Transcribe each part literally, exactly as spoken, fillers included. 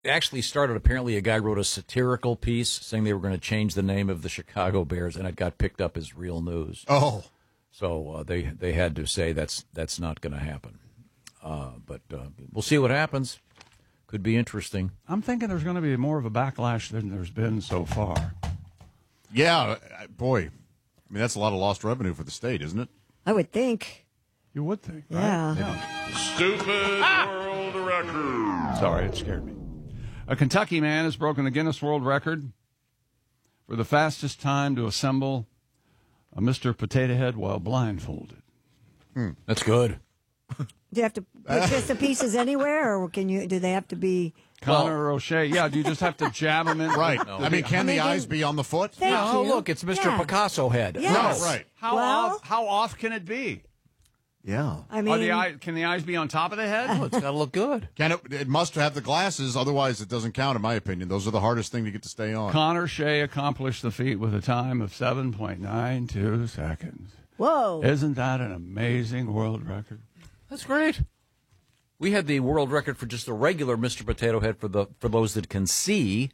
It actually started, apparently a guy wrote a satirical piece saying they were going to change the name of the Chicago Bears, and it got picked up as real news. Oh. So uh, they they had to say that's that's not going to happen. Uh, but uh, we'll see what happens. Could be interesting. I'm thinking there's going to be more of a backlash than there's been so far. Yeah, boy. I mean, that's a lot of lost revenue for the state, isn't it? I would think. You would think, right? Yeah. yeah. Stupid ah! world record. Sorry, it scared me. A Kentucky man has broken the Guinness World Record for the fastest time to assemble a Mister Potato Head while blindfolded. Hmm. That's good. Do you have to put just the pieces anywhere, or can you? Do they have to be? Connor well, O'Shea, yeah. Do you just have to jab them in? Right. No. I mean, can I mean, the eyes be on the foot? Thank no, you. look, it's Mister Yeah. Picasso Head. Yes. No, right. How well, off? How off can it be? Yeah. I mean, Are the eye, can the eyes be on top of the head? Well, it's got to look good. Can it? It must have the glasses, otherwise it doesn't count, in my opinion. Those are the hardest thing to get to stay on. Connor Shea accomplished the feat with a time of seven point nine two seconds. Whoa! Isn't that an amazing world record? That's great. We had the world record for just a regular Mister Potato Head for the for those that can see.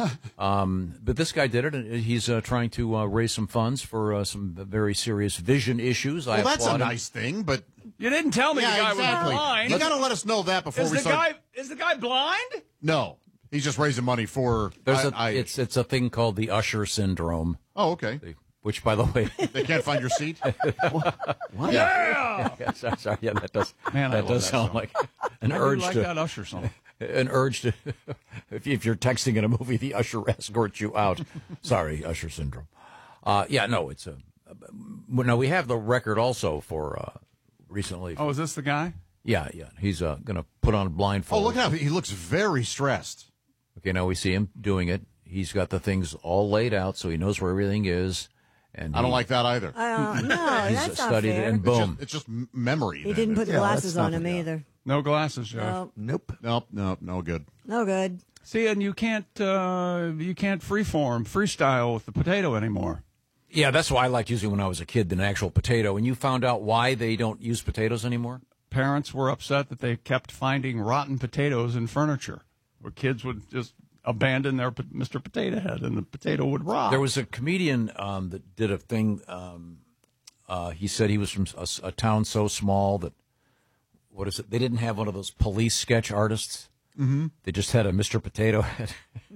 um, but this guy did it, and he's uh, trying to uh, raise some funds for uh, some very serious vision issues. Well, I that's a applaud him. nice thing, but You didn't tell me yeah, the guy exactly. was blind. You got to let us know that before is we the start. guy is the guy blind? No, he's just raising money for. There's I, a I, it's it's a thing called the Usher syndrome. Oh, okay. Which, by the way, they can't find your seat. What? Yeah. yeah sorry, sorry, yeah, that does. Man, that I does that sound song. like an I urge like to that Usher song. An urge to, if, if you're texting in a movie, the usher escorts you out. Sorry, Usher syndrome. Uh, yeah, no, it's a. Uh, no, we have the record also for uh, recently. Oh, is this the guy? Yeah, yeah. He's uh, going to put on a blindfold. Oh, look how he looks very stressed. Okay, now we see him doing it. He's got the things all laid out, so he knows where everything is. And I don't like that either. Uh, no, he's that's not studied fair. it, and boom. It's just, it's just memory. He then. didn't put the Yeah, glasses that's on him nothing, either. No glasses, Jeff. No, Nope. Nope, nope, no good. no good. See, and you can't uh, you can't freeform, freestyle with the potato anymore. Yeah, that's why I liked using when I was a kid an actual potato. And you found out why they don't use potatoes anymore? Parents were upset that they kept finding rotten potatoes in furniture, where kids would just abandon their Mister Potato Head and the potato would rot. There was a comedian um, that did a thing. Um, uh, he said he was from a, a town so small that, what is it? They didn't have one of those police sketch artists. Mm-hmm. They just had a Mister Potato Head.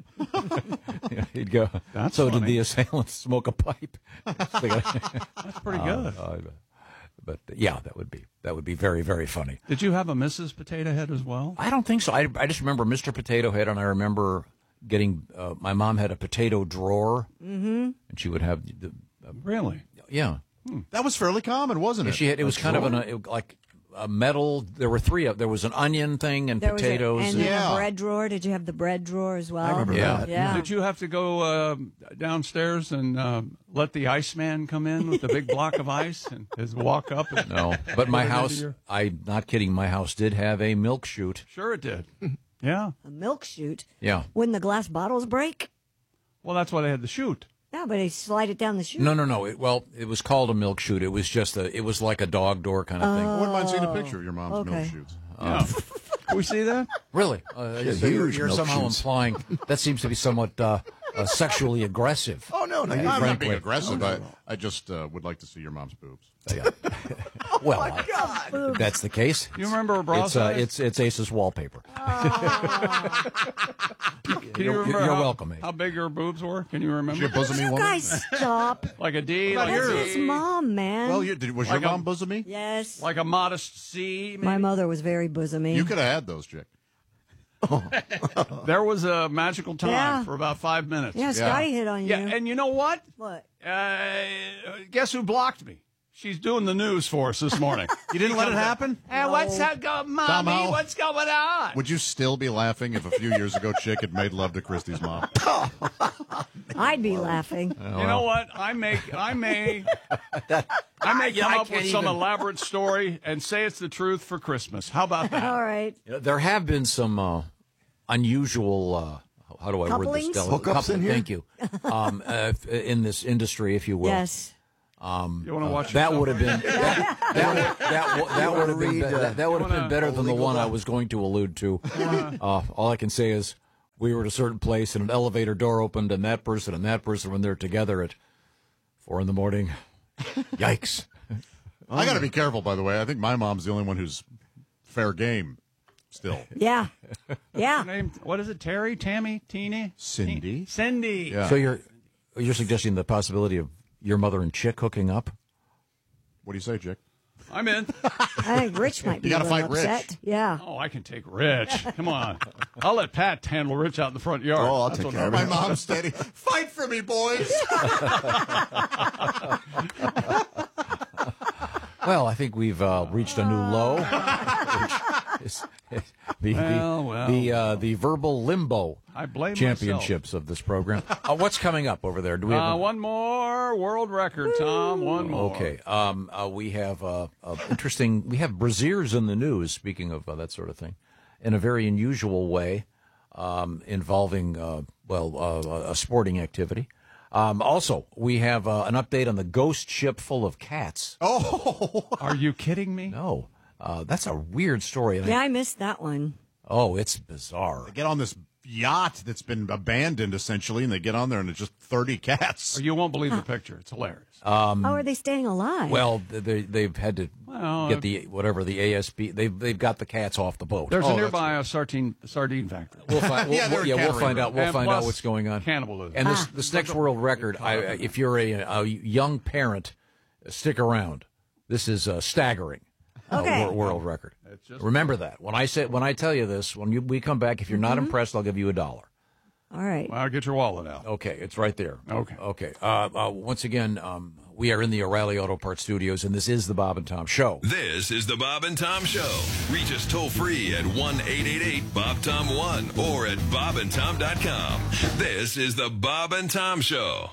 Yeah, he'd go. That's so funny. did the assailant smoke a pipe? That's pretty good. Uh, uh, but yeah, that would be that would be very very funny. Did you have a Missus Potato Head as well? I don't think so. I, I just remember Mister Potato Head, and I remember getting. Uh, my mom had a potato drawer, mm-hmm. and she would have the. Uh, Really? yeah. That was fairly common, wasn't it? She had. It was kind of an uh, like a metal. There were three of. There was an onion thing and There was a, potatoes. and and- then Yeah. a bread drawer. Did you have the bread drawer as well? I remember Yeah. that. Yeah. Did you have to go uh, downstairs and uh, let the Iceman come in with a big block of ice and his walk up? And no, but my Put it into house. your- I'm not kidding. My house did have a milk chute. Sure, it did. Yeah. A milk chute. Yeah. Wouldn't the glass bottles break? Well, that's why they had the chute. Yeah, but they slide it down the chute. No, no, no. It, well, it was called a milk chute. It was just a. It was like a dog door kind of thing. I wouldn't mind seeing a picture of your mom's okay. milk chutes. Yeah. Can we see that? Really? Uh, Yeah, so you're huge you're milk somehow chutes. implying that seems to be somewhat uh, uh, sexually aggressive. Oh, no, no. I'm you- not being frankly. aggressive. I, I just uh, would like to see your mom's boobs. Well, I- that's the case. You remember a bra It's uh, size? it's it's Ace's wallpaper. Can you you're- remember you're how, welcome, Ace. how big her boobs were? Can you remember? She a bosomy You woman? guys stop. Like a D, What like about a That's yours? his mom, man. Well, you, did, was Like your a- mom bosomy? yes. like a modest C. Maybe? My mother was very bosomy. You could have had those, chick. There was a magical time Yeah. for about five minutes. yeah, Scotty hit on you. Yeah, and you know what? what? Uh, guess who blocked me? She's doing the news for us this morning. You didn't let it happen? Hey, what's that go, mommy? Somehow. What's going on? Would you still be laughing if a few years ago chick had made love to Christy's mom? I'd be laughing. You know what? I make I may I may Yeah, come I up with can't some even- elaborate story and say it's the truth for Christmas. How about that? All right. You know, there have been some uh, unusual. Uh, how do I word Couplings? this? Deli- Hookups couple- in here? Thank you. Um, uh, f- in this industry, if you will. Yes. You want to watch That yourself? would have been that, that, would, that, would- that would have been read, be- uh, that, that would have you been wanna- better than the legal one I doc- was going to allude to. Uh, all I can say is we were at a certain place and an elevator door opened and that person and that person when they're together at four in the morning. Yikes. I got to be careful, by the way. I think my mom's the only one who's fair game still. Yeah. Yeah. Name, what is it? Terry, Tammy, Teeny, Cindy. Cindy. Yeah. So you're you're suggesting the possibility of your mother and Chick hooking up? What do you say, Chick? I'm in. I think Rich might be You a gotta little fight Rich. upset. Yeah. Oh, I can take Rich. Come on. I'll let Pat handle Rich out in the front yard. Oh, I'll That's take what care of My it. mom's steady. Fight for me, boys. Well, I think we've uh, reached a new low. Which is the, Well, the, well, the, uh, the verbal limbo I blame championships of this program. Uh, what's coming up over there? Do we have Uh, a- one more world record, Tom. One more. Okay. Um, uh, we have uh, uh, interesting. We have braziers in the news. Speaking of uh, that sort of thing, in a very unusual way, um, involving uh, well uh, a sporting activity. Um, also, we have uh, an update on the ghost ship full of cats. Oh, Are you kidding me? No, uh, that's a weird story. And I- Yeah, I missed that one. oh, it's bizarre. they get on this yacht that's been abandoned, essentially, and they get on there, and it's just thirty cats. You won't believe the picture. It's hilarious. Um, oh, are they staying alive? Well, they they've had to Well, get the whatever the A S P. They've they've got the cats off the boat. There's Oh, a that's nearby uh, sardine, sardine factory. We'll find. We'll, Yeah, they're we'll- in yeah, we'll Cannery find Row. out. We'll And find plus out what's going on. cannibalism. And this this next world record. I, if you're a, a young parent, stick around. This is uh, staggering. uh, Okay. wor- world record. It's just- Remember that when I say when I tell you this, when you, we come back, if you're not impressed, I'll give you a dollar. All right. Well, get your wallet out. Okay, it's right there. Okay. Okay. Uh, uh, once again, um, we are in the O'Reilly Auto Parts studios, and this is the Bob and Tom Show. This is the Bob and Tom Show. Reach us toll free at one eight eight eight Bob Tom one or at bob and tom dot com. This is the Bob and Tom Show.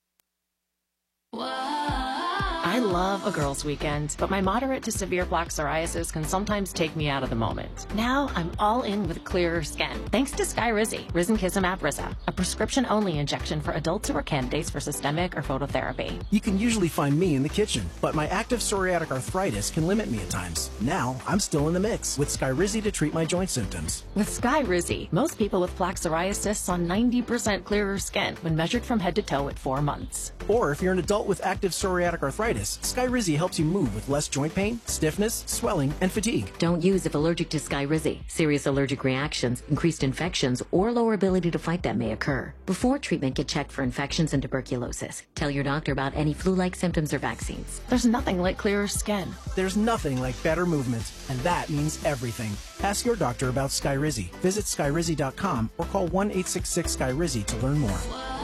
I love a girls' weekend, but my moderate to severe plaque psoriasis can sometimes take me out of the moment. Now I'm all in with clearer skin, thanks to Skyrizi, Risankizumab Riza, a prescription-only injection for adults who are candidates for systemic or phototherapy. You can usually find me in the kitchen, but my active psoriatic arthritis can limit me at times. Now, I'm still in the mix with Skyrizi to treat my joint symptoms. With Skyrizi, most people with plaque psoriasis saw ninety percent clearer skin when measured from head to toe at four months. Or if you're an adult with active psoriatic arthritis, Skyrizi helps you move with less joint pain, stiffness, swelling, and fatigue. Don't use if allergic to Skyrizi. Serious allergic reactions, increased infections, or lower ability to fight them may occur. Before treatment, get checked for infections and tuberculosis. Tell your doctor about any flu-like symptoms or vaccines. There's nothing like clearer skin. There's nothing like better movement, and that means everything. Ask your doctor about Skyrizi. Visit Skyrizi dot com or call one eight six six Skyrizi to learn more.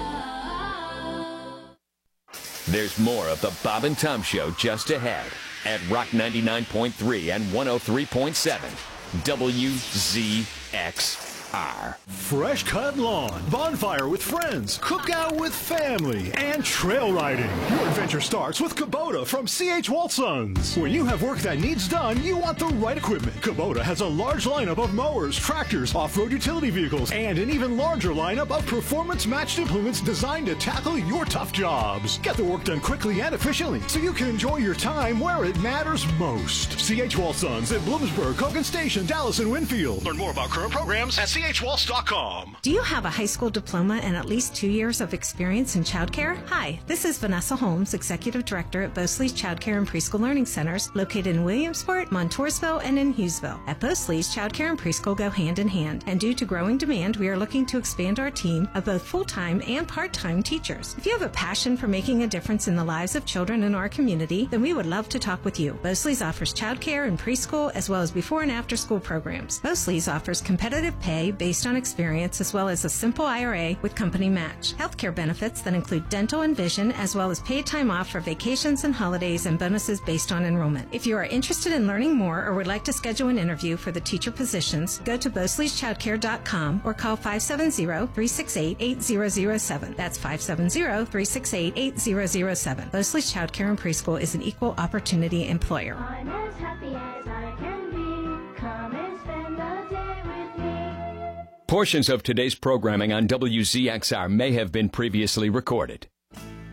There's more of the Bob and Tom Show just ahead at Rock ninety-nine point three and one oh three point seven W Z X R. Fresh cut lawn, bonfire with friends, cookout with family, and trail riding. Your adventure starts with Kubota from C H Walsons. When you have work that needs done, you want the right equipment. Kubota has a large lineup of mowers, tractors, off-road utility vehicles, and an even larger lineup of performance-matched implements designed to tackle your tough jobs. Get the work done quickly and efficiently so you can enjoy your time where it matters most. C H Walsons in Bloomsburg, Hogan Station, Dallas, and Winfield. Learn more about current programs at C H Waltz dot com. Do you have a high school diploma and at least two years of experience in childcare? Hi, this is Vanessa Holmes, Executive Director at Bosley's Childcare and Preschool Learning Centers, located in Williamsport, Montoursville, and in Hughesville. At Bosley's, childcare and preschool go hand in hand, and due to growing demand, we are looking to expand our team of both full-time and part-time teachers. If you have a passion for making a difference in the lives of children in our community, then we would love to talk with you. Bosley's offers childcare and preschool, as well as before and after school programs. Bosley's offers competitive pay based on experience, as well as a simple I R A with company match. Healthcare benefits that include dental and vision, as well as paid time off for vacations and holidays, and bonuses based on enrollment. If you are interested in learning more or would like to schedule an interview for the teacher positions, go to bosleys childcare dot com or call five seven zero, three six eight, eight zero zero seven. That's five seven zero, three six eight, eight zero zero seven. Bosley's Childcare and Preschool is an equal opportunity employer. I'm as happy as I can be. Come and spend the day with me. Portions of today's programming on W Z X R may have been previously recorded.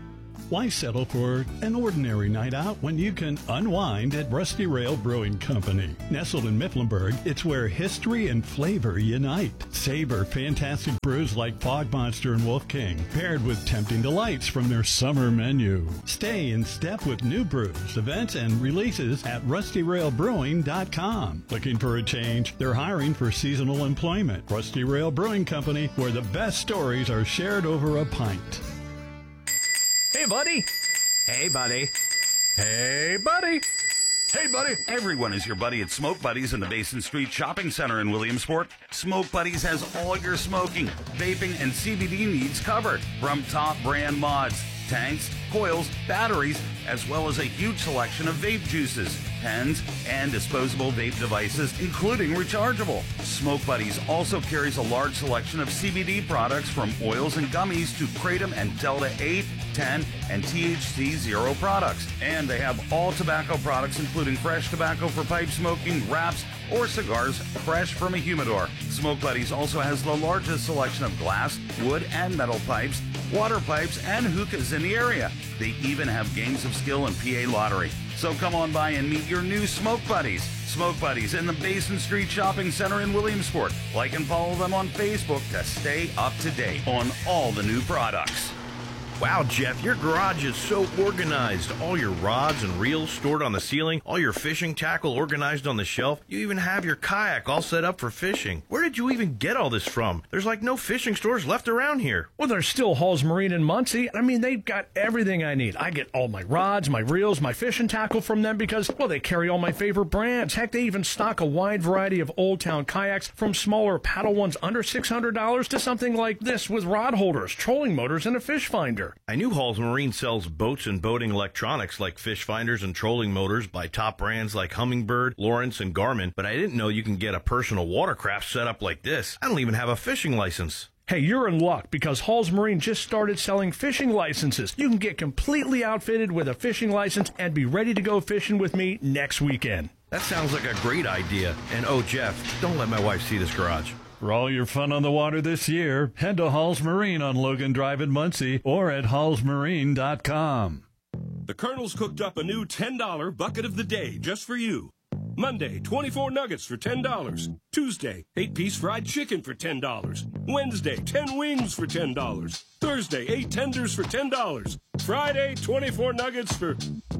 Why settle for an ordinary night out when you can unwind at Rusty Rail Brewing Company? Nestled in Mifflinburg, it's where history and flavor unite. Savor fantastic brews like Fog Monster and Wolf King, paired with tempting delights from their summer menu. Stay in step with new brews, events, and releases at rusty rail brewing dot com. Looking for a change? They're hiring for seasonal employment. Rusty Rail Brewing Company, where the best stories are shared over a pint. Hey, buddy. Hey, buddy. Hey, buddy. Hey, buddy. Everyone is your buddy at Smoke Buddies in the Basin Street Shopping Center in Williamsport. Smoke Buddies has all your smoking, vaping, and C B D needs covered. From top brand mods, tanks, coils, batteries, as well as a huge selection of vape juices, pens, and disposable vape devices, including rechargeable. Smoke Buddies also carries a large selection of C B D products from oils and gummies to Kratom and Delta eight, ten, and T H C zero products. And they have all tobacco products, including fresh tobacco for pipe smoking, wraps, or cigars fresh from a humidor. Smoke Buddies also has the largest selection of glass, wood, and metal pipes, water pipes, and hookahs in the area. They even have games of skill and P A lottery. So come on by and meet your new Smoke Buddies. Smoke Buddies in the Basin Street Shopping Center in Williamsport. Like and follow them on Facebook to stay up to date on all the new products. Wow, Jeff, your garage is so organized. All your rods and reels stored on the ceiling, all your fishing tackle organized on the shelf. You even have your kayak all set up for fishing. Where did you even get all this from? There's like no fishing stores left around here. Well, there's still Hall's Marine in Muncie. I mean, they've got everything I need. I get all my rods, my reels, my fishing tackle from them because, well, they carry all my favorite brands. Heck, they even stock a wide variety of Old Town kayaks from smaller paddle ones under six hundred dollars to something like this with rod holders, trolling motors, and a fish finder. I knew Hall's Marine sells boats and boating electronics like fish finders and trolling motors by top brands like Humminbird, Lawrence, and Garmin, but I didn't know you can get a personal watercraft set up like this. I don't even have a fishing license. Hey, you're in luck because Hall's Marine just started selling fishing licenses. You can get completely outfitted with a fishing license and be ready to go fishing with me next weekend. That sounds like a great idea. And oh, Jeff, don't let my wife see this garage. For all your fun on the water this year, head to Hall's Marine on Logan Drive in Muncie or at halls marine dot com. The Colonel's cooked up a new ten dollar bucket of the day just for you. Monday, twenty-four nuggets for ten dollars. Tuesday, eight-piece fried chicken for ten dollars. Wednesday, ten wings for ten dollars. Thursday, eight tenders for ten dollars. Friday, twenty-four nuggets for...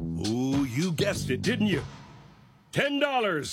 Oh, you guessed it, didn't you? ten dollars.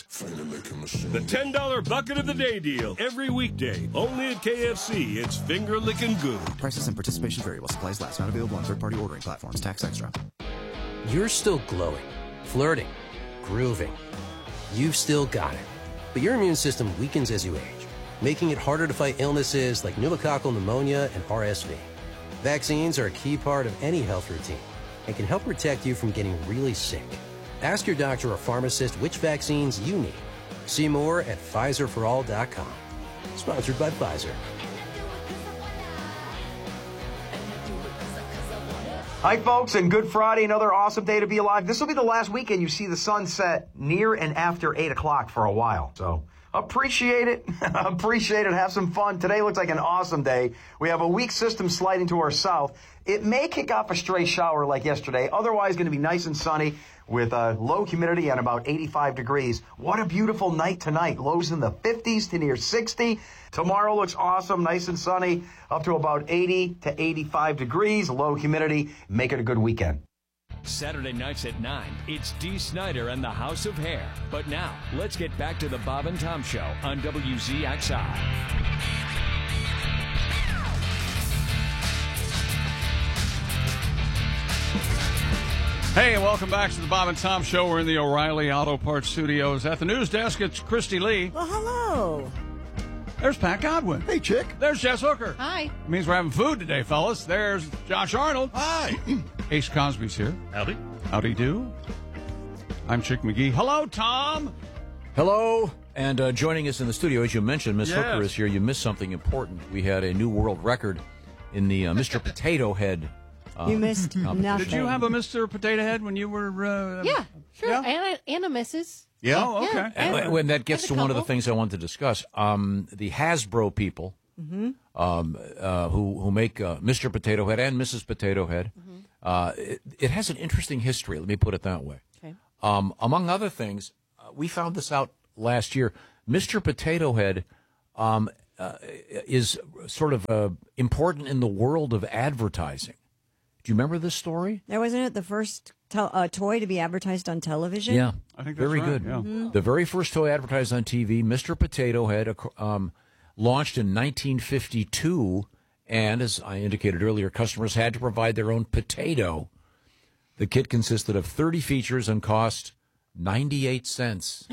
The ten dollar bucket of the day deal. Every weekday. Only at K F C. It's finger licking good. Prices and participation vary while supplies last. Not available on third-party ordering platforms. Tax extra. You're still glowing, flirting, grooving. You've still got it. But your immune system weakens as you age, making it harder to fight illnesses like pneumococcal pneumonia and R S V. Vaccines are a key part of any health routine and can help protect you from getting really sick. Ask your doctor or pharmacist which vaccines you need. See more at Pfizer for all dot com. Sponsored by Pfizer. Hi, folks, and Good Friday, another awesome day to be alive. This will be the last weekend you see the sun set near and after eight o'clock for a while. So appreciate it. Appreciate it. Have some fun. Today looks like an awesome day. We have a weak system sliding to our south. It may kick off a stray shower like yesterday. Otherwise, going to be nice and sunny with uh, low humidity and about eighty-five degrees. What a beautiful night tonight. Lows in the fifties to near sixty. Tomorrow looks awesome, nice and sunny, up to about eighty to eighty-five degrees. Low humidity. Make it a good weekend. Saturday nights at nine, it's Dee Snider and the House of Hair. But now, let's get back to the Bob and Tom Show on W Z X I. Hey, and welcome back to the Bob and Tom Show. We're in the O'Reilly Auto Parts Studios. At the news desk, it's Christy Lee. Well, hello. There's Pat Godwin. Hey, chick. There's Jess Hooker. Hi. It means we're having food today, fellas. There's Josh Arnold. Hi. Ace Cosby's here. Howdy. Howdy do. I'm Chick McGee. Hello, Tom. Hello. And uh, joining us in the studio, as you mentioned, Miss Yes. Hooker is here. You missed something important. We had a new world record in the uh, Mister Potato Head. Uh, You missed competition. nothing. Did you have a Mister Potato Head when you were... Uh, Yeah, sure. Yeah? And, a, and a missus Yeah. Oh, okay. Yeah. And when- when that gets Had to a one of the couple. things I wanted to discuss, um, the Hasbro people Mhm. um, uh, who who make uh, Mister Potato Head and Missus Potato Head, Mhm. Uh, it, it has an interesting history. Let me put it that way. Okay. Um, among other things, uh, we found this out last year. Mister Potato Head um, uh, is sort of uh, important in the world of advertising. Do you remember this story? That wasn't it the first to- uh, toy to be advertised on television? Yeah, I think that's very right, good. yeah. Mhm. The very first toy advertised on T V, Mister Potato Head, um, launched in nineteen fifty-two, and as I indicated earlier, customers had to provide their own potato. The kit consisted of thirty features and cost ninety-eight cents.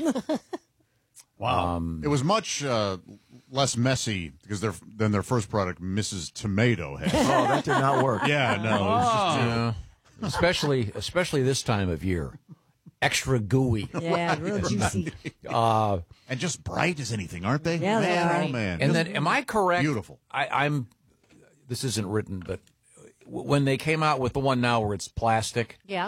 Wow. Um, it was much uh, less messy because their, than their first product, Missus Tomato Head. Oh, that did not work. Yeah, no. It was just, uh, Yeah. especially especially this time of year, extra gooey. Yeah, real juicy. Uh, and just bright as anything, aren't they? Yeah, they man, are. Oh, man. And then, am I correct? Beautiful. I, I'm. This isn't written, but w- when they came out with the one now where it's plastic, Yeah.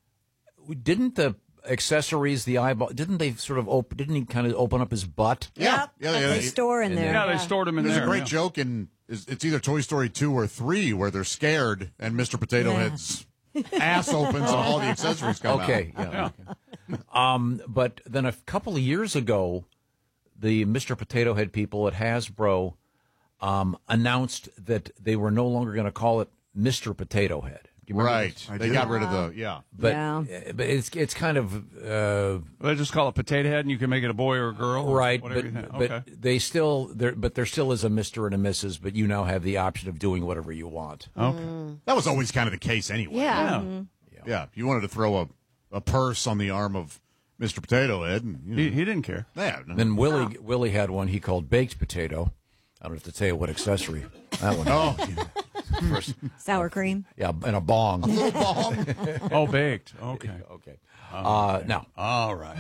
didn't the accessories, the eyeball, didn't they sort of open? Didn't he kind of open up his butt? Yeah. Yeah, yeah, They yeah. store in And there. then- Yeah, they stored them in There's there. a great yeah. joke in is- it's either Toy Story two or three where they're scared and Mister Potato Yeah. Head's ass opens and all the accessories come Okay, out. yeah. okay. Um, but then a couple of years ago, the Mister Potato Head people at Hasbro um, announced that they were no longer going to call it Mister Potato Head. Do you remember Right. this? They got rid of the, yeah. But, Yeah. uh, but it's it's kind of uh, They just call it Potato Head, and you can make it a boy or a girl, or right. whatever But, you think. but Okay. they still there, but there still is a Mister and a Missus But you now have the option of doing whatever you want. Okay. That was always kind of the case anyway. Yeah. Yeah. Yeah. You wanted to throw a, a purse on the arm of Mister Potato Head. And, you know, He, he didn't care. yeah, no. Then Willie Willie had one he called baked potato. I don't have to tell you what accessory that one. Oh, First, Sour cream. yeah, and a bong. little bomb. Oh, baked. Okay. Okay. Uh, now, All right.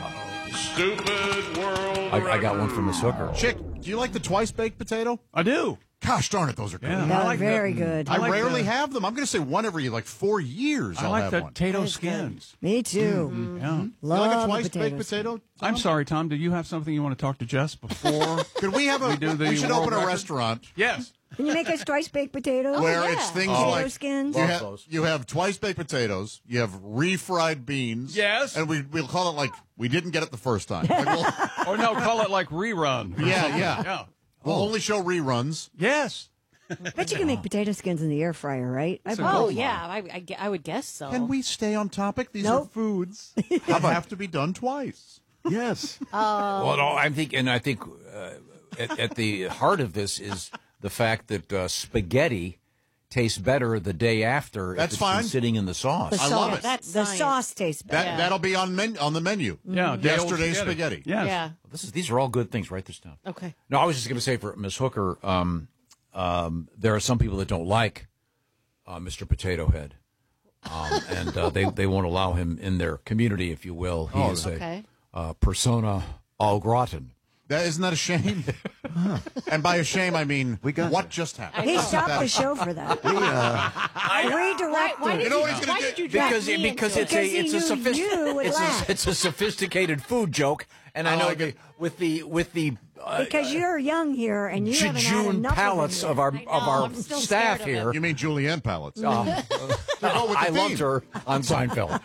Stupid world. I, I got one from Miss Hooker. Chick, do you like the twice baked potato? I do. Gosh darn it, those are good. Yeah. No, I like very the- good. I, I like rarely the- have them. I'm going to say one every like four years. I I'll like have the one. potato skins. Me too. Yeah. You Love like a the twice baked potatoes. potato? I'm sorry, Tom. Do you have something you want to talk to Jess before? Could we have a? We do the we should world open a record? restaurant Yes. Can you make us twice baked potatoes? where yeah. it's things Potato like skins. you Love have, those. you have twice baked potatoes, you have refried beans. Yes. and we we'll call it like we didn't get it the first time. Like we'll, Or no, call it like rerun. or Yeah, something. yeah. Yeah. we'll only show reruns. Yes. Bet you can make potato skins in the air fryer, right? I That's a bet. Oh, gold yeah. I, I, gue- I would guess so. Can we stay on topic? These are Nope. foods that have to be done twice. Yes. Well, no, I think, and I think uh, at, at the heart of this is the fact that uh, spaghetti tastes better the day after if That's it's been fine. sitting in the sauce. The I sauce. love it. That's the science. sauce tastes better. That that'll be on men, on the menu. Yeah. day old Yesterday's spaghetti. Yes. Yeah. This is these are all good things. Write this down. Okay. No, I was just going to say for Miss Hooker, um, um, there are some people that don't like uh, Mister Potato Head, um, and uh, they they won't allow him in their community, if you will. He Oh, is okay. a uh, persona au gratin. That isn't that a shame? And by a shame, I mean We got what you. just happened. He know. stopped the show for that. We, uh, Redirected. Why did You know you, what he's gonna why do? did you drag Because me it, because into it's it? a Because he it's a, knew sophist- you would it's, laugh. a it's a sophisticated food joke, and I Oh, know I the, get- with the with the uh, Because you're young here and you haven't had jejune enough palates of, of our I know, of our I'm still staff scared of here. You mean Julianne pallets? Um, Go with the I theme. loved her on Seinfeld.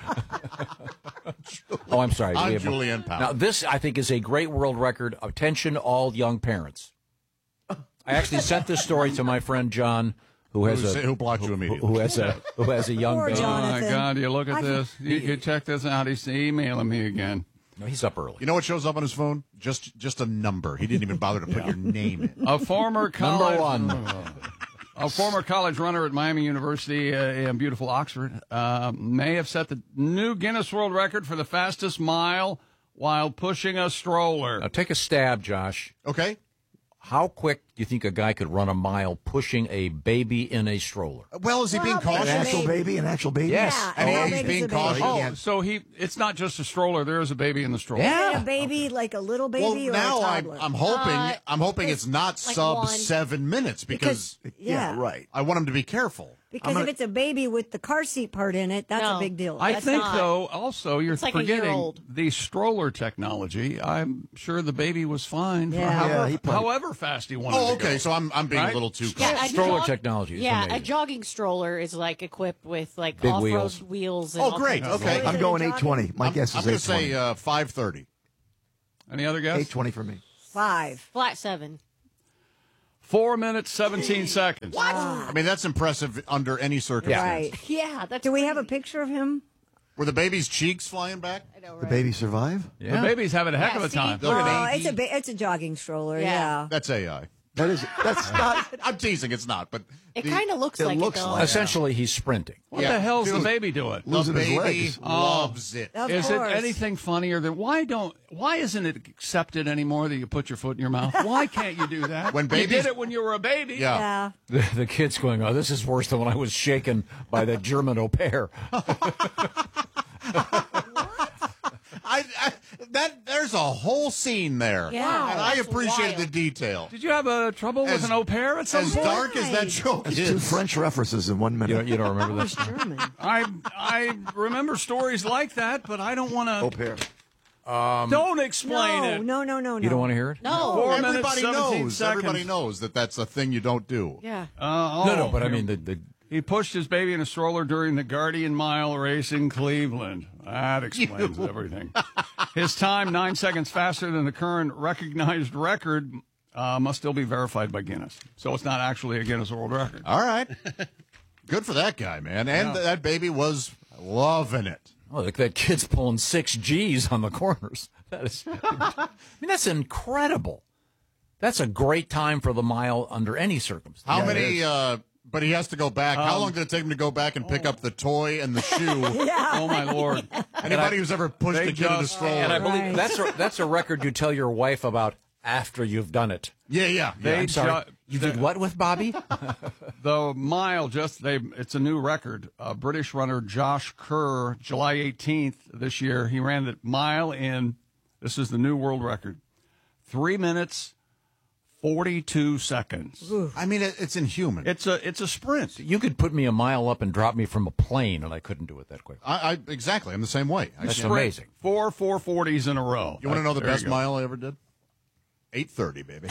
Oh, I'm sorry. I'm We have- Julianne Powell. Now, this, I think, is a great world record. Attention, all young parents. I actually sent this story to my friend John, who has Who a sa- who blocked you who- immediately. Who has a who has a young Poor baby. Oh, my Jonathan. God. You look at I- this. You can check this out. He's emailing me again. No, he's up early. You know what shows up on his phone? Just just a number. He didn't even bother to put your name in. A former college Number one. A former college runner at Miami University uh, in beautiful Oxford uh, may have set the new Guinness World Record for the fastest mile while pushing a stroller. Now, take a stab, Josh. Okay. How quick do you think a guy could run a mile pushing a baby in a stroller? Well, is he being Well, an cautious? actual baby, an actual baby. Yes. Yeah, And he- how he's big being is the baby? cautious. Oh, so he it's not just a stroller. There is a baby in the stroller. A baby, like a little Well, baby or now a I'm, toddler? I'm hoping Uh, I'm hoping it's not like sub one. seven minutes because, Because- yeah. right. I want him to be careful. Because if it's a baby with the car seat part in it, that's No. a big deal. I That's think, not. though, also you're It's like a year forgetting old. the stroller technology. I'm sure the baby was fine for Yeah. however, Yeah, he played- however fast he wanted Oh, to okay. go. So I'm I'm being Right? a little too. Yeah, cautious. a Stroller jog- technology is Yeah, amazing. a jogging stroller is like equipped with like Big off-road wheels. wheels. And Oh, all great. kinds of Okay. stuff. I'm going eight twenty. My I'm, guess I'm is going eight to say twenty. uh, five thirty. Any other guess? eight twenty for me. Five. Flat seven. Four minutes, seventeen seconds. What? I mean, that's impressive under any circumstance. Right. Yeah, that's. Do we have a picture of him? Were the baby's cheeks flying back? I know, The right? baby survive? The baby's having a heck Yeah, of a see? time. Look at Oh, A it's D. a ba- it's a jogging stroller. Yeah. Yeah. That's A I. That is. That's not. I'm teasing. It's not, but It the- kind of looks it like looks it, though. like- Essentially, he's sprinting. What Yeah. the hell's the Dude. baby doing? the Losing his baby legs. loves it. Of Is course. it anything funnier than why don't why isn't it accepted anymore that you put your foot in your mouth? Why can't you do that? When you babies- did it when you were a baby. Yeah. Yeah. The, the kid's going, oh, this is worse than when I was shaken by that German au pair. I, I that there's a whole scene there. Yeah. and I That's appreciated wild. the detail. Did you have uh, trouble As- with an au pair at some As point? dark as that joke That's two is, French references in one minute. You don't, you don't remember That was this? German. I I remember stories like that, but I don't want Au to. pair. Don't explain No, it. no, no, no, no. You don't want to hear it? No. Four minutes, everybody seventeen knows. seconds. Everybody knows that that's a thing you don't do. Yeah. Uh, No, oh, no, but I here- mean, the, the He pushed his baby in a stroller during the Guardian Mile race in Cleveland. That explains everything. His time, nine seconds faster than the current recognized record, uh, must still be verified by Guinness. So it's not actually a Guinness World Record. All right. Good for that guy, man. And Yeah. that baby was loving it. oh, look, that kid's pulling six G's on the corners. That is, I mean, that's incredible. That's a great time for the mile under any circumstance. How Yeah, it many? is. Uh, but he has to go back. How Um, long did it take him to go back and pick up the toy and the shoe? Oh, my Lord. Anybody who's ever pushed They a kid in a just- stroller? And I believe Right. that's a, that's a record you tell your wife about after you've done it. yeah, yeah. They yeah. I'm sorry. ju- You did what with Bobby? The mile, just they it's a new record. Uh, British runner Josh Kerr, July eighteenth this year, he ran the mile in, this is the new world record, three minutes, forty-two seconds. I mean, it, it's inhuman. It's a it's a sprint. You could put me a mile up and drop me from a plane, and I couldn't do it that quick. I, I exactly. I'm the same way. I That's can't- amazing. Four four forties in a row. You want to know the There you best go. mile I ever did? Eight thirty, baby.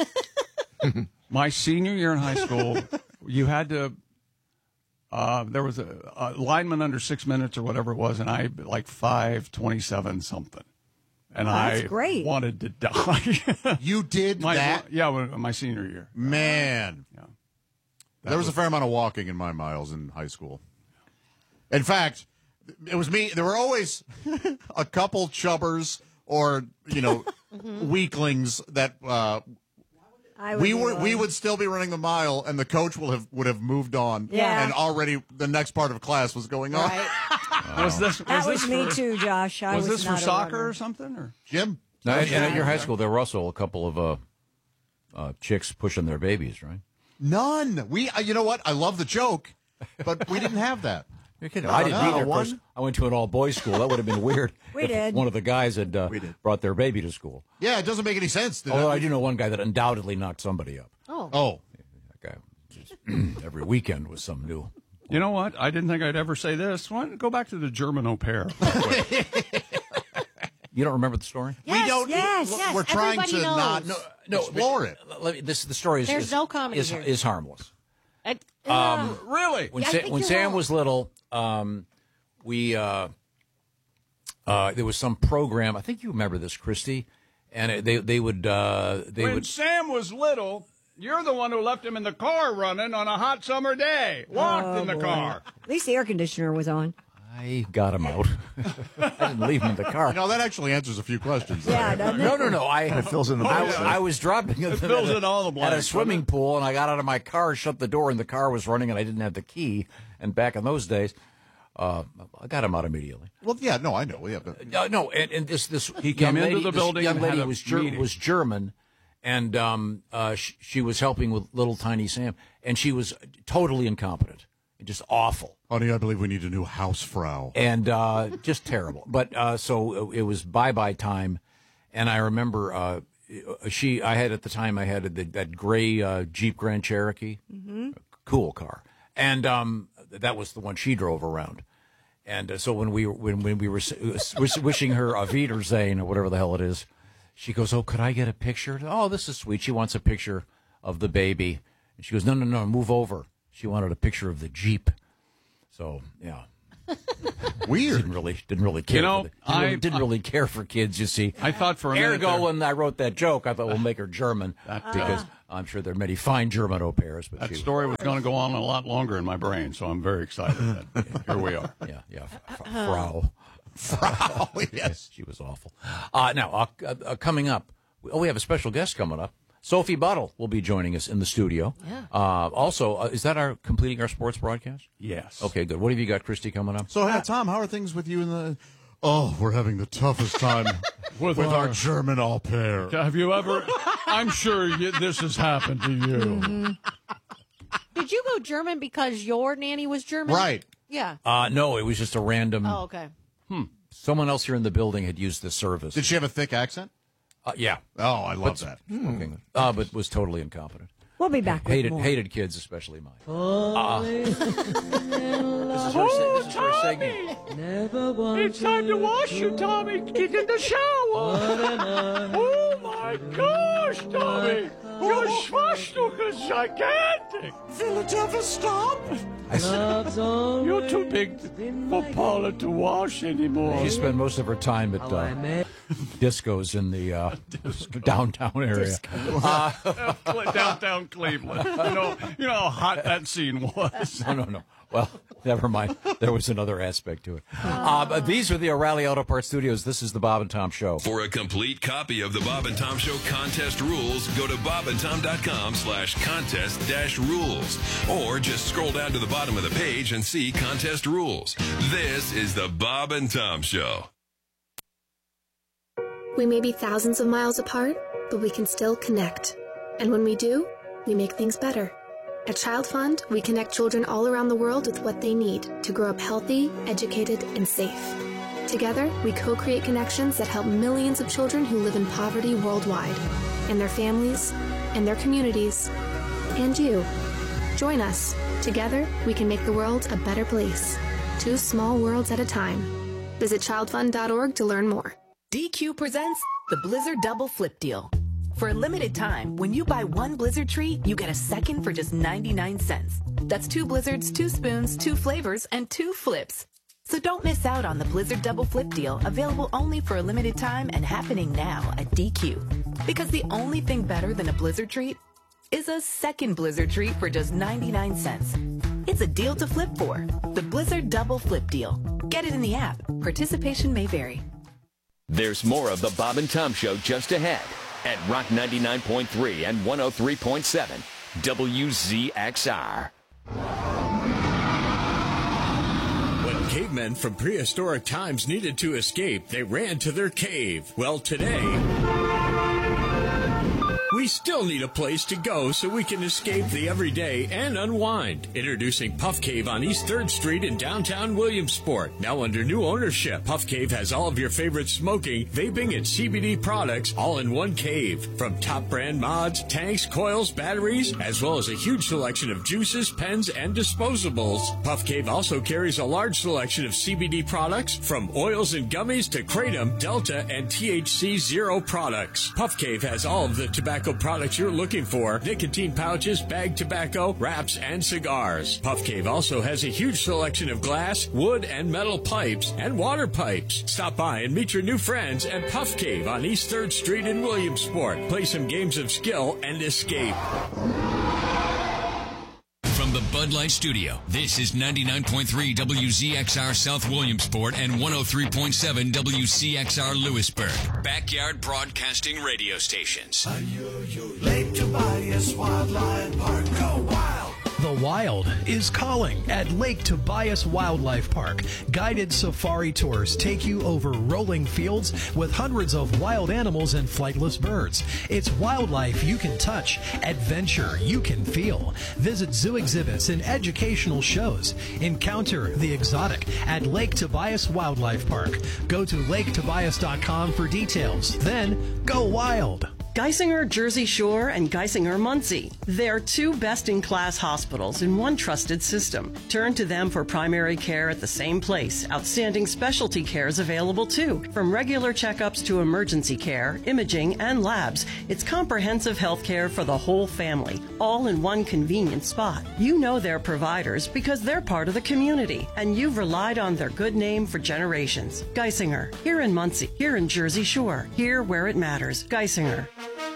My senior year in high school, you had to. Uh, there was a, a lineman under six minutes or whatever it was, and I like five twenty-seven something, and Oh, that's I great. wanted to die. You did my, that, Yeah, when- my senior year. man. Yeah. There was a fair amount of walking in my miles in high school. In fact, it was me. There were always a couple chubbers or you know weaklings that uh, I would we be were one. we would still be running the mile, and the coach will have would have moved on, Yeah. and already the next part of class was going on. Right. Was this was That was, this me for, too, Josh. I was was, this for not a soccer runner. or something? Or Jim, Now, and, and at your high Okay. school, there were also a couple of uh, uh, chicks pushing their babies, right? none. We, uh, you know what? I love the joke, but we didn't have that. You're kidding. I didn't no, either. Of course, one? I went to an all-boys school. That would have been weird We if did. one of the guys had uh, brought their baby to school. Yeah, it doesn't make any sense. Did Although it? I do know one guy that undoubtedly knocked somebody up. Oh. Oh, That guy just, every weekend was some new. you know what? I didn't think I'd ever say this. Why don't you go back to the German au pair? You don't remember the story? Yes, we don't. yes, we're yes, we're trying everybody to not knows. no, explore but- it. Let me, this the story is There's is, no comedy is, here. is harmless. I- Um, really? When, Yeah, I Sa- think when you're Sam wrong. was little, um, we uh, uh, there was some program. I think you remember this, Christy, and it, they they would uh, they when would. Sam was little, you're the one who left him in the car running on a hot summer day. Walked Oh, in the boy. car. At least the air conditioner was on. I got him out. I didn't leave him in the car. No, that actually answers a few questions. Yeah, doesn't it? No, no, no. I Kind of fills in the I, blanks. I was dropping it fills at, in all the at a blanks, swimming pool, and I got out of my car, shut the door, and the car was running, and I didn't have the key. And back in those days, uh, I got him out immediately. Well, yeah, no, I know. Yeah, but Uh, no, and, and this this He young came into lady, the this building young and lady had a was ger- meeting. was German, and um, uh, sh- she was helping with little tiny Sam, and she was totally incompetent, just awful. honey, I believe we need a new housefrau. and uh, just terrible. But uh, so it was bye bye time, and I remember uh, she. I had at the time I had that, that gray uh, Jeep Grand Cherokee, Mm-hmm. cool car, and um, that was the one she drove around. And uh, so when we when when we were s- wishing her a Wiedersehen or whatever the hell it is, she goes, "Oh, could I get a picture?" Oh, this is sweet. She wants a picture of the baby. And she goes, "No, no, no, move over." She wanted a picture of the Jeep. So yeah. Weird. Didn't really didn't really care. You know, for the, didn't, really, I- didn't really care for kids. You see, I thought for a minute Ergo, there- when I wrote that joke, I thought we'll make her German That, uh, because I'm sure there are many fine German au pairs. But That she, story was going to go on a lot longer in my brain, so I'm very excited that here we are. Yeah, yeah, f- f- Frau, Frau. Yes, she was awful. Uh, now, uh, uh, coming up, oh, we have a special guest coming up. Sophie Buttle will be joining us in the studio. Yeah. Uh, also, uh, is that our completing our sports broadcast? Yes. Okay, good. What have you got, Christy, coming up? So, uh, Tom, how are things with you in the? Oh, we're having the toughest time with, With our our- German au pair. Have you ever? I'm sure you, this has happened to you. Mm-hmm. Did you go German because your nanny was German? Right. Yeah. Uh, no, it was just a random. Oh, okay. Hmm. Someone else here in the building had used this service. Did she have a thick accent? Uh, yeah. Oh, I love But- that. Okay. Uh, but was totally incompetent. We'll be back. Hated with more. hated kids, especially mine. Uh, this is her, se- this is her segment. It's time to wash you, Tommy. Get in the shower. Oh my gosh, Tommy. Your Schwarzstuch is gigantic. Philadelphia, stop. I said, You're too big for Paula to wash anymore. she spent most of her time at uh, discos in the uh, downtown area. Uh, Downtown Cleveland. You know, you know how hot that scene was. no, no, no. Well, never mind. There was another aspect to it. Uh, but these are the O'Reilly Auto Parts Studios. This is the Bob and Tom Show. For a complete copy of the Bob and Tom Show contest rules, go to bob and tom dot com slash contest dash rules. Or just scroll down to the bottom of the page and see contest rules. This is the Bob and Tom Show. We may be thousands of miles apart, but we can still connect. And when we do, we make things better. At Child Fund, we connect children all around the world with what they need to grow up healthy, educated, and safe. Together, we co-create connections that help millions of children who live in poverty worldwide, and their families, and their communities, and you. Join us. Together, we can make the world a better place. Two small worlds at a time. Visit child fund dot org to learn more. D Q presents the Blizzard Double Flip Deal. For a limited time, when you buy one Blizzard treat, you get a second for just ninety-nine cents. That's two Blizzards, two spoons, two flavors, and two flips. So don't miss out on the Blizzard Double Flip Deal, available only for a limited time and happening now at D Q. Because the only thing better than a Blizzard treat is a second Blizzard treat for just ninety-nine cents. It's a deal to flip for. The Blizzard Double Flip Deal. Get it in the app. Participation may vary. There's more of the Bob and Tom Show just ahead at Rock ninety-nine point three and one oh three point seven W Z X R. When cavemen from prehistoric times needed to escape, they ran to their cave. Well, today, we still need a place to go so we can escape the everyday and unwind. Introducing Puff Cave on East third Street in downtown Williamsport. Now under new ownership, Puff Cave has all of your favorite smoking, vaping, and C B D products all in one cave. From top brand mods, tanks, coils, batteries, as well as a huge selection of juices, pens, and disposables. Puff Cave also carries a large selection of C B D products, from oils and gummies to Kratom, Delta, and T H C Zero products. Puff Cave has all of the tobacco products you're looking for: nicotine pouches, bagged tobacco, wraps, and cigars. Puff Cave also has a huge selection of glass, wood, and metal pipes and water pipes. Stop by and meet your new friends at Puff Cave on East third Street in Williamsport. Play some games of skill and escape. From the Bud Light Studio, this is ninety-nine point three W Z X R South Williamsport and one oh three point seven W C X R Lewisburg. Backyard Broadcasting Radio Stations. Lake Tobias Wildlife Park. Go wild! The Wild is calling at Lake Tobias Wildlife Park. Guided safari tours take you over rolling fields with hundreds of wild animals and flightless birds. It's wildlife you can touch, adventure you can feel. Visit zoo exhibits and educational shows. Encounter the exotic at Lake Tobias Wildlife Park. Go to lake tobias dot com for details. Then go wild. Geisinger Jersey Shore and Geisinger Muncie. They're two best-in-class hospitals in one trusted system. Turn to them for primary care at the same place. Outstanding specialty care is available too. From regular checkups to emergency care, imaging, and labs, it's comprehensive health care for the whole family, all in one convenient spot. You know their providers because they're part of the community, and you've relied on their good name for generations. Geisinger, here in Muncie, here in Jersey Shore, here where it matters. Geisinger.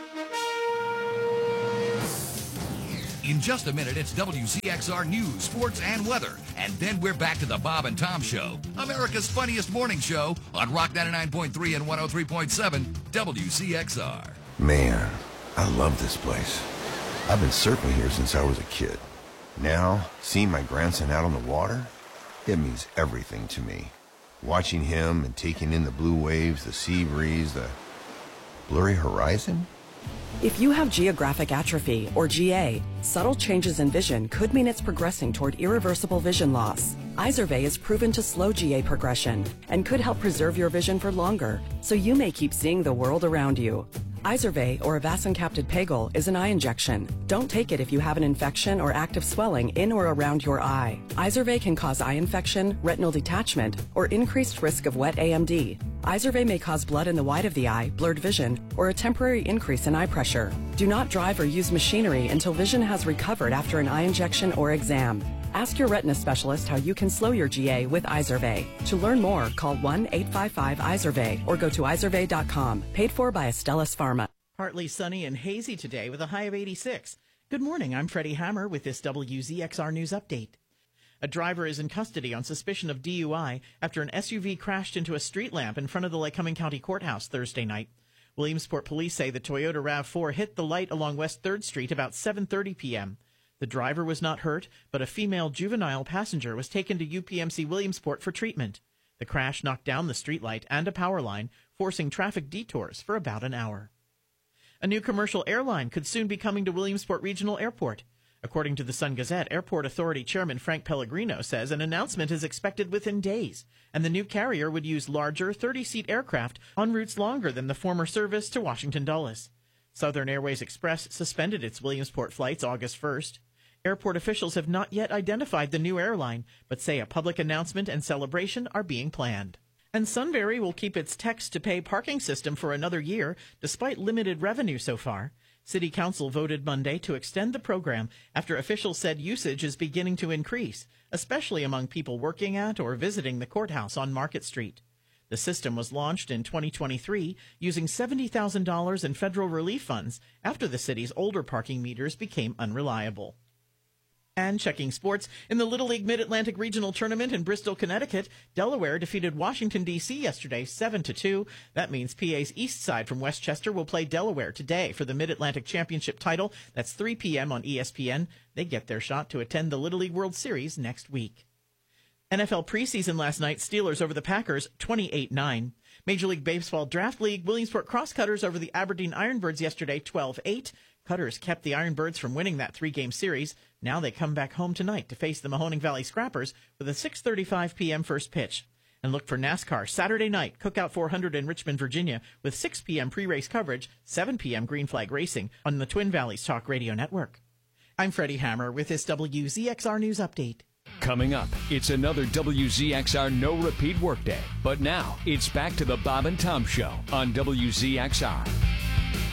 In just a minute, it's W C X R News, Sports, and Weather. And then we're back to the Bob and Tom Show, America's funniest morning show on Rock ninety-nine point three and one oh three point seven W C X R. Man, I love this place. I've been surfing here since I was a kid. Now, seeing my grandson out on the water, it means everything to me. Watching him and taking in the blue waves, the sea breeze, the blurry horizon. If you have geographic atrophy, or G A, subtle changes in vision could mean it's progressing toward irreversible vision loss. Izervay is proven to slow G A progression and could help preserve your vision for longer, so you may keep seeing the world around you. Izervay, or avacincaptad pegol, is an eye injection. Don't take it if you have an infection or active swelling in or around your eye. Izervay can cause eye infection, retinal detachment, or increased risk of wet A M D. Izervay may cause blood in the white of the eye, blurred vision, or a temporary increase in eye pressure. Do not drive or use machinery until vision has recovered after an eye injection or exam. Ask your retina specialist how you can slow your G A with Izervay. To learn more, call one eight five five Izervay or go to izervay dot com. Paid for by Astellas Pharma. Partly sunny and hazy today with a high of eighty-six. Good morning, I'm Freddie Hammer with this W Z X R News Update. A driver is in custody on suspicion of D U I after an S U V crashed into a street lamp in front of the Lycoming County Courthouse Thursday night. Williamsport police say the Toyota RAV four hit the light along West third Street about seven thirty p.m. The driver was not hurt, but a female juvenile passenger was taken to U P M C Williamsport for treatment. The crash knocked down the streetlight and a power line, forcing traffic detours for about an hour. A new commercial airline could soon be coming to Williamsport Regional Airport. According to the Sun Gazette, Airport Authority Chairman Frank Pellegrino says an announcement is expected within days, and the new carrier would use larger thirty-seat aircraft on routes longer than the former service to Washington Dulles. Southern Airways Express suspended its Williamsport flights August first. Airport officials have not yet identified the new airline, but say a public announcement and celebration are being planned. And Sunbury will keep its text-to-pay parking system for another year, despite limited revenue so far. City Council voted Monday to extend the program after officials said usage is beginning to increase, especially among people working at or visiting the courthouse on Market Street. The system was launched in twenty twenty-three using seventy thousand dollars in federal relief funds after the city's older parking meters became unreliable. And checking sports, in the Little League Mid-Atlantic Regional Tournament in Bristol, Connecticut, Delaware defeated Washington, D C yesterday seven to two. That means P A's East Side from Westchester will play Delaware today for the Mid-Atlantic Championship title. That's three p.m. on E S P N. They get their shot to attend the Little League World Series next week. N F L preseason last night, Steelers over the Packers, twenty-eight nine. Major League Baseball Draft League, Williamsport Crosscutters over the Aberdeen Ironbirds yesterday, twelve eight. Cutters kept the Ironbirds from winning that three-game series. Now they come back home tonight to face the Mahoning Valley Scrappers with a six thirty-five p.m. first pitch. And look for NASCAR Saturday night, Cookout four hundred in Richmond, Virginia, with six p.m. pre-race coverage, seven p.m. Green Flag Racing on the Twin Valleys Talk Radio Network. I'm Freddie Hammer with this W Z X R News Update. Coming up, it's another W Z X R no-repeat workday. But now, it's back to the Bob and Tom Show on W Z X R.